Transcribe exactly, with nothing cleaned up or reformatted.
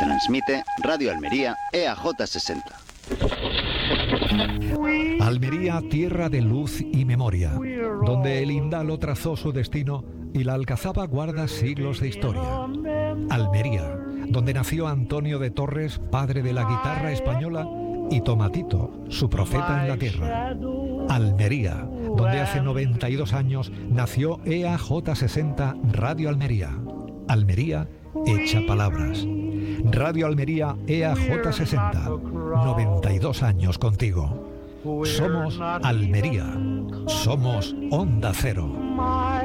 Transmite Radio Almería E A J sesenta. Almería, tierra de luz y memoria, donde el Indalo trazó su destino y la Alcazaba guarda siglos de historia. Almería, donde nació Antonio de Torres, padre de la guitarra española, y Tomatito, su profeta en la tierra. Almería, donde hace noventa y dos años nació E A J sesenta Radio Almería. Almería, hecha palabras. Radio Almería E A J sesenta, noventa y dos años contigo. Somos Almería, somos Onda Cero.